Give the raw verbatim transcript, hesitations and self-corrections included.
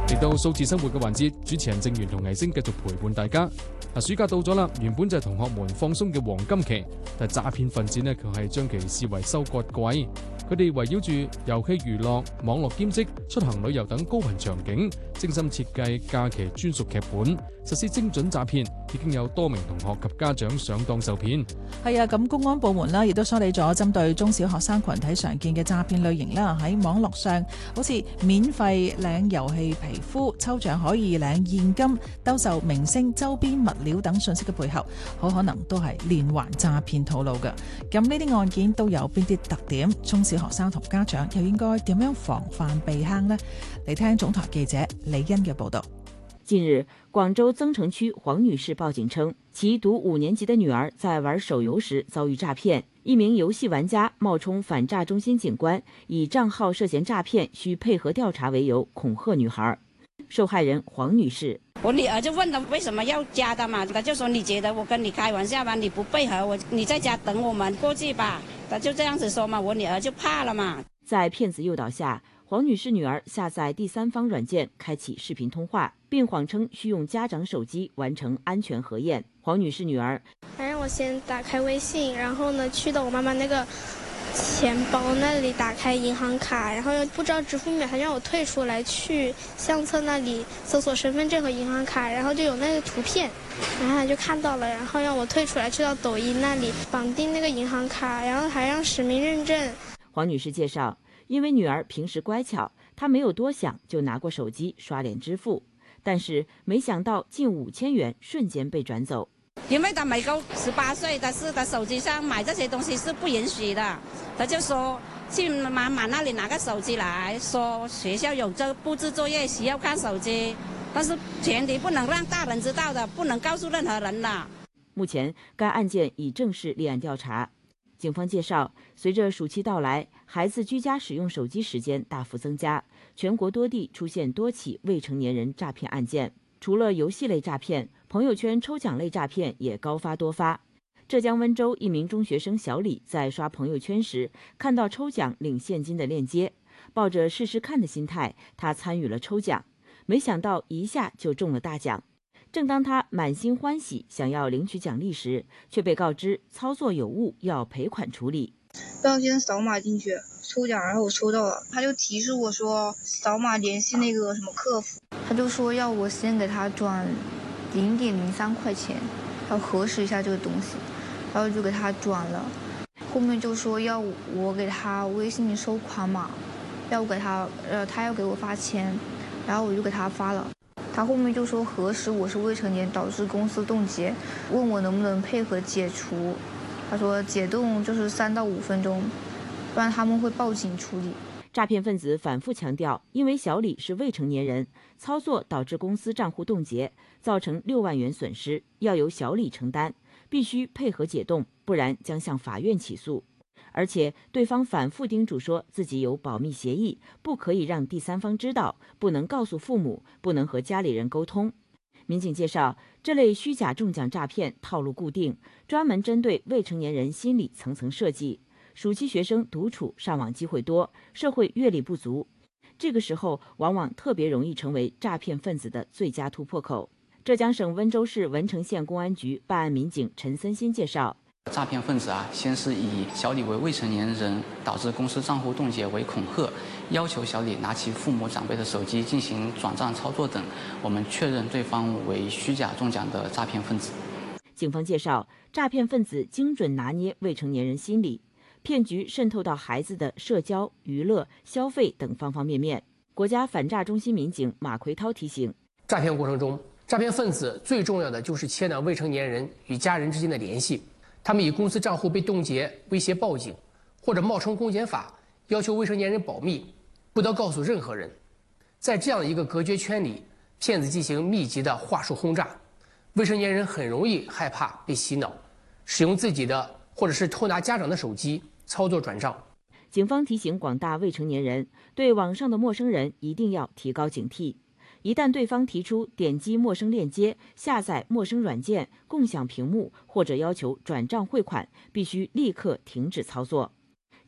嚟到數字生活嘅環節，主持人正源同倪星繼續陪伴大家。嗱，暑假到咗啦，原本就係同學們放鬆嘅黃金期，但係詐騙分子呢，卻係將其視為收割季。佢哋圍繞住遊戲娛樂、網絡兼職、出行旅遊等高頻場景，精心設計假期專屬劇本，實施精準詐騙，已經有多名同學及家長上當受騙。 係啊，咁公安部門啦，亦都梳理咗針對中小學生群體常見嘅詐騙類型啦。喺網絡上，好似免費領遊戲皮膚、抽獎可以領現金、兜售明星周邊物料等信息嘅背後，好可能都係連環詐騙套路嘅。咁呢啲案件都有邊啲特點？中小學生同家長又應該點樣防範避坑呢？嚟聽總台記者李欣嘅報道。 近日，廣州增城區黃女士報警稱，其讀五年級的女兒在玩手遊時遭遇詐騙，一名遊戲玩家冒充反詐中心警官，以賬號涉嫌詐騙需配合調查為由恐嚇女孩。受害人黃女士， 我女兒就問他為什麼要加的嘛，他就說你覺得我跟你開玩笑吧，你不配合我，你在家等我們過去吧，他就這樣子說嘛，我女兒就怕了嘛。 在騙子誘導下，黃女士女兒下載第三方軟件，開啟視頻通話，並謊稱需用家長手機完成安全核驗。黃女士女兒， 他讓我先打開微信，然後呢去到我媽媽那個錢包那裡打開銀行卡，然後又不知道支付密碼，他讓我退出來去相冊那裡搜索身份證和銀行卡，然後就有那個圖片，然後他就看到了，然後讓我退出來去到抖音那裡綁定那個銀行卡，然後還讓實名認證。 黃女士介紹，因為女兒平時乖巧，她沒有多想就拿過手機刷臉支付，但是沒想到近五千元瞬間被轉走。 因為他沒夠十八歲，但是他手機上買這些東西是不允許的，他就說去媽媽那裡拿個手機來，說學校有這布置作業需要看手機，但是前提不能讓大人知道的，不能告訴任何人的。 目前該案件已正式立案調查。警方介紹，隨着暑期到來，孩子居家使用手機時間大幅增加，全國多地出現多起未成年人詐騙案件。除了遊戲類詐騙，朋友圈抽獎類詐騙也高發多發。浙江溫州一名中學生小李在刷朋友圈時，看到抽獎領現金的鏈接，抱着試試看的心態，他參與了抽獎，沒想到一下就中了大獎。正當他滿心歡喜想要領取獎勵時，卻被告知操作有誤，要賠款處理。 要先掃碼進去抽獎，然後我抽到了，他就提示我說掃碼聯繫那個什麼客服， 他就說要我先給他轉零點零三塊錢，要核實一下這個東西，然後就給他轉了。後面就說要我給他微信收款碼，要給他，呃，他要給我發錢，然後我就給他發了。他後面就說核實我是未成年，導致公司凍結，問我能不能配合解除。他說解凍就是三到五分鐘，不然他們會報警處理。 詐騙分子反覆強調，因為小李是未成年人，操作導致公司賬戶凍結，造成六萬元損失，要由小李承擔，必須配合解凍，不然將向法院起訴。而且對方反覆叮囑說自己有保密協議，不可以讓第三方知道，不能告訴父母，不能和家裡人溝通。民警介紹，這類虛假中獎詐騙套路固定，專門針對未成年人心理層層設計。暑期學生獨處上網機會多，社會閱歷不足，這個時候往往特別容易成為詐騙分子的最佳突破口。浙江省溫州市文成縣公安局辦案民警陳森新介紹， 詐騙分子啊，先是以小李為未成年人，導致公司賬戶凍結為恐嚇，要求小李拿其父母長輩的手機進行轉賬操作等，我們確認對方為虛假中獎的詐騙分子。 警方介紹，詐騙分子精準拿捏未成年人心理，騙局滲透到孩子的社交、娛樂、消費等方方面面。國家反詐中心民警馬奎濤提醒， 詐騙過程中，詐騙分子最重要的就是切斷未成年人與家人之間的聯繫。他們以公司賬戶被凍結威脅報警，或者冒充公檢法要求未成年人保密，不得告訴任何人。在這樣一個隔絕圈裡，騙子進行密集的話術轟炸，未成年人很容易害怕被洗腦，使用自己的或者是偷拿家長的手機操作轉賬。 警方提醒廣大未成年人，對網上的陌生人一定要提高警惕。一旦對方提出點擊陌生鏈接、下載陌生軟件、共享屏幕或者要求轉賬匯款，必須立刻停止操作。